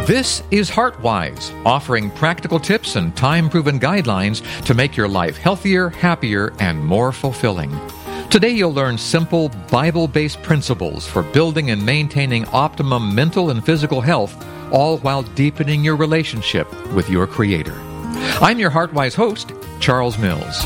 This is HeartWise, offering practical tips and time-proven guidelines to make your life healthier, happier, and more fulfilling. Today you'll learn simple, Bible-based principles for building and maintaining optimum mental and physical health, all while deepening your relationship with your Creator. I'm your HeartWise host, Charles Mills.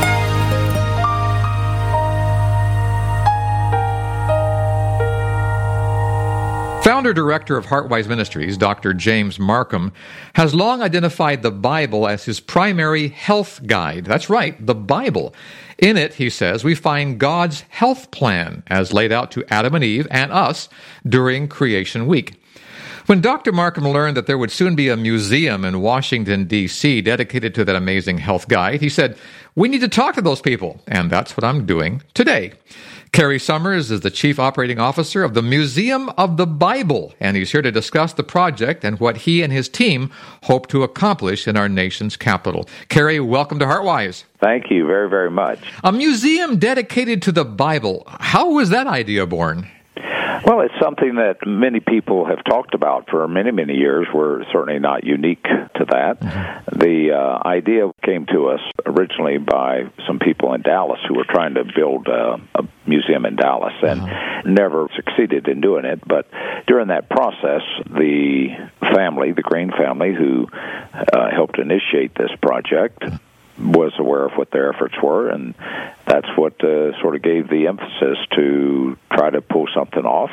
Founder-director of HeartWise Ministries, Dr. James Marcum, has long identified the Bible as his primary health guide. That's right, the Bible. In it, he says, we find God's health plan as laid out to Adam and Eve and us during Creation Week. When Dr. Marcum learned that there would soon be a museum in Washington, D.C. dedicated to that amazing health guide, he said, we need to talk to those people, and that's what I'm doing today. Kerry Summers is the Chief Operating Officer of the Museum of the Bible, and he's here to discuss the project and what he and his team hope to accomplish in our nation's capital. Kerry, welcome to HeartWise. Thank you very, very much. A museum dedicated to the Bible. How was that idea born? Well, it's something that many people have talked about for many, many years. We're certainly not unique to that. Mm-hmm. The idea came to us originally by some people in Dallas who were trying to build a museum in Dallas and never succeeded in doing it. But during that process, the Green family, who helped initiate this project, was aware of what their efforts were, and that's what sort of gave the emphasis to try to pull something off.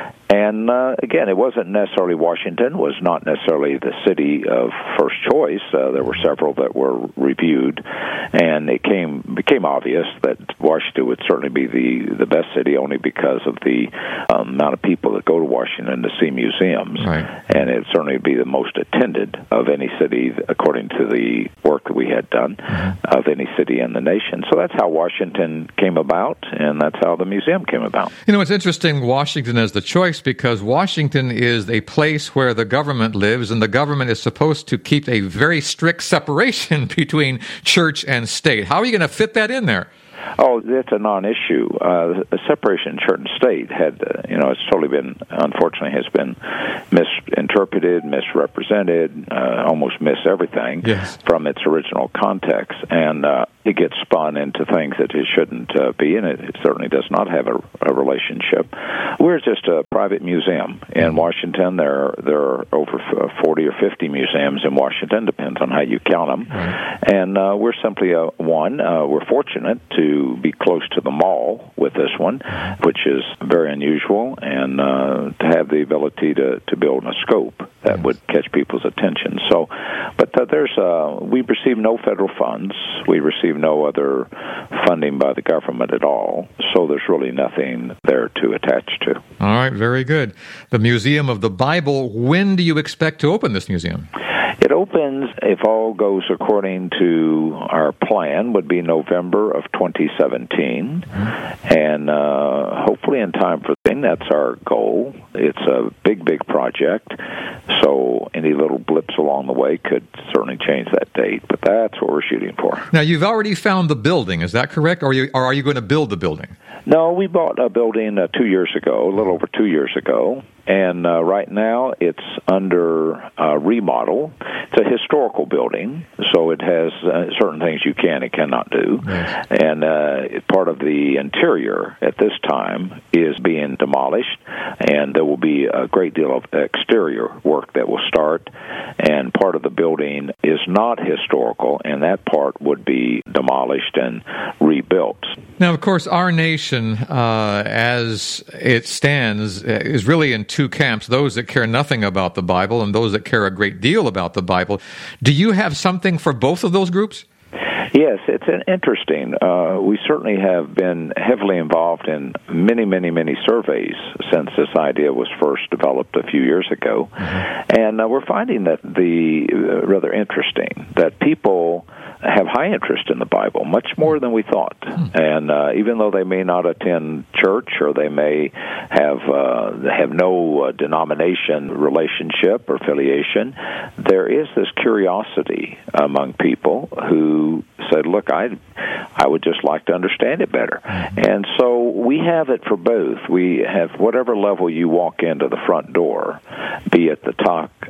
And again, it wasn't necessarily Washington, was not necessarily the city of first choice. There were several that were reviewed, and it became obvious that Washington would certainly be the best city, only because of the amount of people that go to Washington to see museums. Right. And it certainly would be the most attended of any city, according to the work that we had done, of any city in the nation. So that's how Washington came about, and that's how the museum came about. You know, it's interesting, Washington as the choice, because Washington is a place where the government lives, and the government is supposed to keep a very strict separation between church and state. How are you going to fit that in there? Oh, it's a non-issue. The separation church and state had, it's totally been, unfortunately, has been misinterpreted, misrepresented, almost missed everything from its original context. And it gets spun into things that it shouldn't be, and it certainly does not have a relationship. We're just a private museum in Washington. There are over 40 or 50 museums in Washington, depends on how you count them. Right. And we're simply one. We're fortunate to be close to the mall with this one, which is very unusual, and to have the ability to build a scope that would catch people's attention. So, but we receive no federal funds. We receive no other funding by the government at all. So there's really nothing there to attach to. All right, very good. The Museum of the Bible, when do you expect to open this museum? It opens, if all goes according to our plan, would be November of 2017, and hopefully in time for then. That's our goal. It's a big, big project, so any little blips along the way could certainly change that date, but that's what we're shooting for. Now, you've already found the building, is that correct, or are you going to build the building? No, we bought a building 2 years ago, a little over 2 years ago, and right now it's under remodel. It's a historical building, so it has certain things you can and cannot do. Yes. And part of the interior at this time is being demolished, and there will be a great deal of exterior work that will start, and part of the building is not historical, and that part would be demolished and rebuilt. Now, of course, our nation, as it stands, is really in two camps, those that care nothing about the Bible and those that care a great deal about the Bible. Do you have something for both of those groups? Yes, it's interesting. We certainly have been heavily involved in many, many, many surveys since this idea was first developed a few years ago. Mm-hmm. And we're finding that rather interesting, that people have high interest in the Bible, much more than we thought. And even though they may not attend church, or they may have no denomination relationship or affiliation, there is this curiosity among people who said, look, I would just like to understand it better. And so we have it for both. We have whatever level you walk into the front door, be it the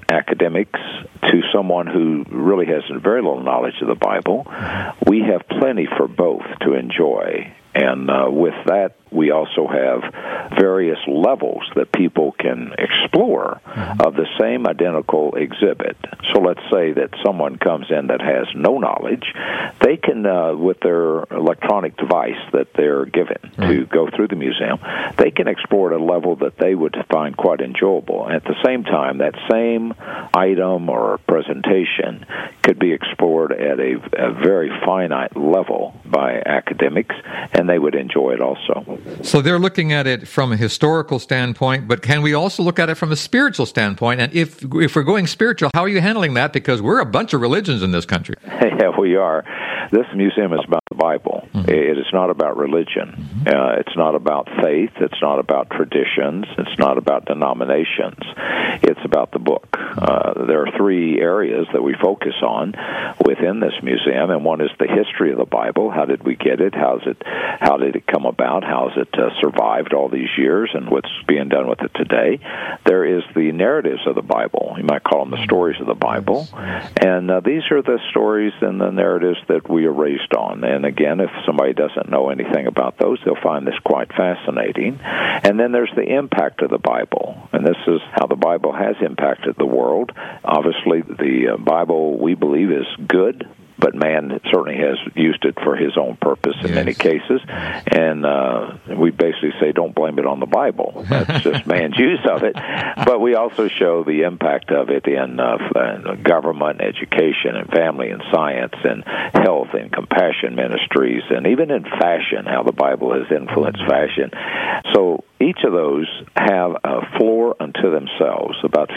academics to someone who really has very little knowledge of the Bible. We have plenty for both to enjoy. And with that, we also have various levels that people can explore of the same identical exhibit. So let's say that someone comes in that has no knowledge. They can, with their electronic device that they're given to go through the museum, they can explore at a level that they would find quite enjoyable. At the same time, that same item or presentation could be explored at a very finite level by academics, and they would enjoy it also. So they're looking at it from a historical standpoint, but can we also look at it from a spiritual standpoint? And if we're going spiritual, how are you handling that? Because we're a bunch of religions in this country. Yeah, we are. This museum is about the Bible. It is not about religion. It's not about faith. It's not about traditions. It's not about denominations. It's about the book. There are three areas that we focus on within this museum, and one is the history of the Bible. How did we get it? How did it come about? How has it survived all these years, and what's being done with it today? There is the narratives of the Bible. You might call them the stories of the Bible. And these are the stories and the narratives that we are raised on. And again, if somebody doesn't know anything about those, they'll find this quite fascinating. And then there's the impact of the Bible. And this is how the Bible has impacted the world. Obviously, the Bible, we believe, is good, but man certainly has used it for his own purpose in many cases. And we basically say, don't blame it on the Bible. That's just man's use of it. But we also show the impact of it in government, education, and family, and science, and health, and compassion ministries, and even in fashion, how the Bible has influenced fashion. So each of those have a floor unto themselves. About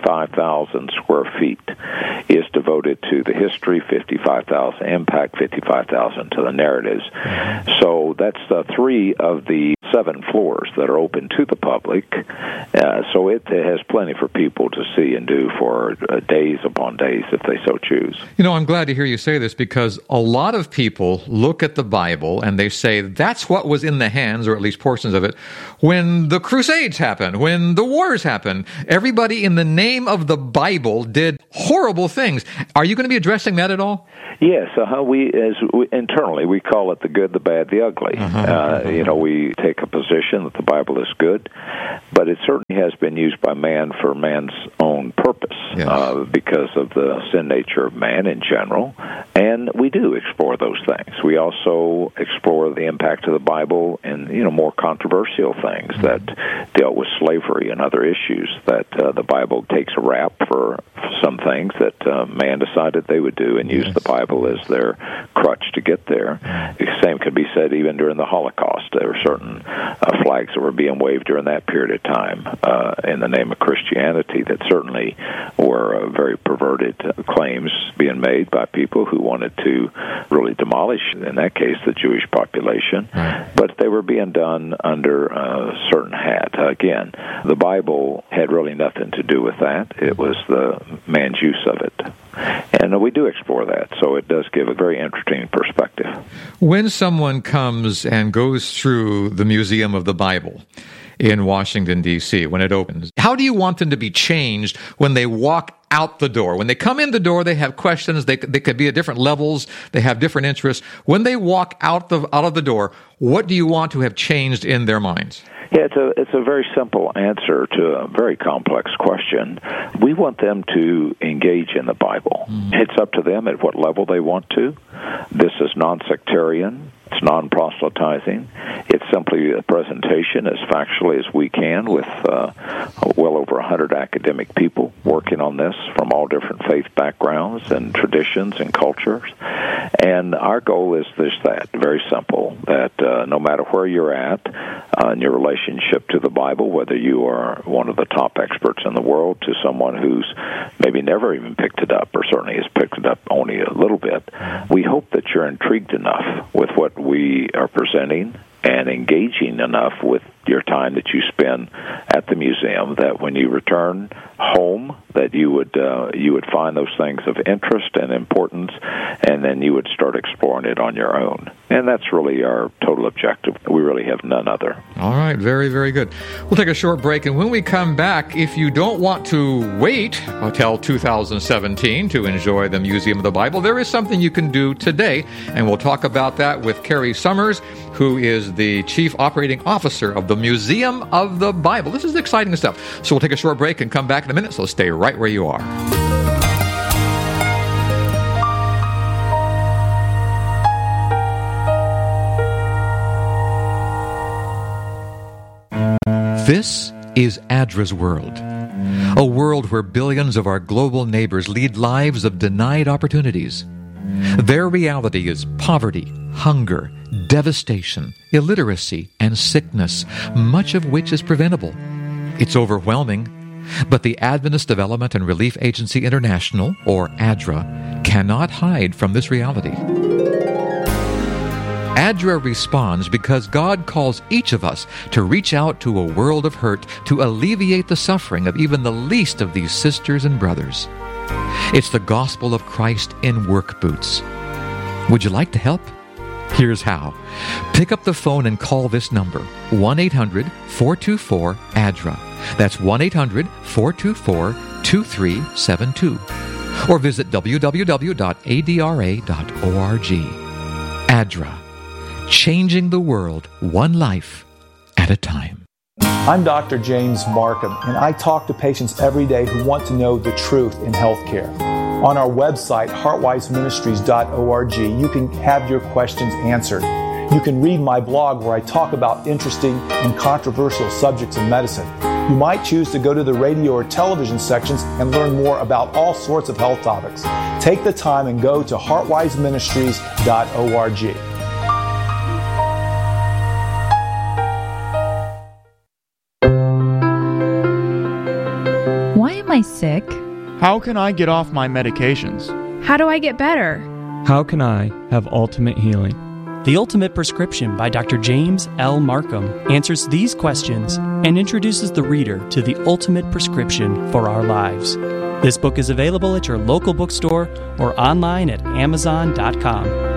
55,000 square feet is devoted to the history, 55,000 impact, 55,000 to the narratives. So that's three of the 7 floors that are open to the public. So it has plenty for people to see and do for days upon days if they so choose. You know, I'm glad to hear you say this, because a lot of people look at the Bible and they say that's what was in the hands, or at least portions of it, when the Crusades happened, when the wars happened. Everybody in the name of the Bible did horrible things. Are you going to be addressing that at all? Yes, internally we call it the good, the bad, the ugly. We take a position that the Bible is good, but it certainly has been used by man for man's own purpose because of the sin nature of man in general. And we do explore those things. We also explore the impact of the Bible in more controversial things that dealt with slavery and other issues that the Bible takes a rap for some things that man decided they would do and use the Bible as their crutch to get there. The same could be said even during the Holocaust. There were certain flags that were being waved during that period of time in the name of Christianity that certainly were very perverted claims being made by people who wanted to really demolish, in that case, the Jewish population. But they were being done under a certain hat. Again, the Bible had really nothing to do with that. It was the man's use of it. And we do explore that, so it does give a very interesting perspective. When someone comes and goes through the Museum of the Bible in Washington, D.C., when it opens, how do you want them to be changed when they walk out the door? When they come in the door, they have questions. They could be at different levels. They have different interests. When they walk out of the door, what do you want to have changed in their minds? Yeah, it's a very simple answer to a very complex question. We want them to engage in the Bible. It's up to them at what level they want to. This is non-sectarian. It's non-proselytizing. It's simply a presentation as factually as we can with well over 100 academic people working on this from all different faith backgrounds and traditions and cultures. And our goal is that, very simple, that no matter where you're at in your relationship to the Bible, whether you are one of the top experts in the world to someone who's maybe never even picked it up or certainly has picked it up only a little bit, we hope that you're intrigued enough with what we are presenting and engaging enough with your time that you spend at the museum that when you return home that you would find those things of interest and importance, and then you would start exploring it on your own. And that's really our total objective. We really have none other. All right, very, very good. We'll take a short break, and when we come back, if you don't want to wait until 2017 to enjoy the Museum of the Bible, there is something you can do today, and we'll talk about that with Carrie Summers, who is the Chief Operating Officer of the Museum of the Bible. This is exciting stuff. So we'll take a short break and come back in a minute, so stay right where you are. This is ADRA's world, a world where billions of our global neighbors lead lives of denied opportunities. Their reality is poverty, hunger, devastation, illiteracy, and sickness, much of which is preventable. It's overwhelming, but the Adventist Development and Relief Agency International, or ADRA, cannot hide from this reality. ADRA responds because God calls each of us to reach out to a world of hurt to alleviate the suffering of even the least of these sisters and brothers. It's the gospel of Christ in work boots. Would you like to help? Here's how. Pick up the phone and call this number, 1-800-424-ADRA. That's 1-800-424-2372. Or visit www.adra.org. ADRA. Changing the world one life at a time. I'm Dr. James Markham, and I talk to patients every day who want to know the truth in healthcare. On our website, heartwiseministries.org, you can have your questions answered. You can read my blog where I talk about interesting and controversial subjects in medicine. You might choose to go to the radio or television sections and learn more about all sorts of health topics. Take the time and go to heartwiseministries.org. Why am I sick? How can I get off my medications? How do I get better? How can I have ultimate healing? The Ultimate Prescription by Dr. James L. Markham answers these questions and introduces the reader to the ultimate prescription for our lives. This book is available at your local bookstore or online at Amazon.com.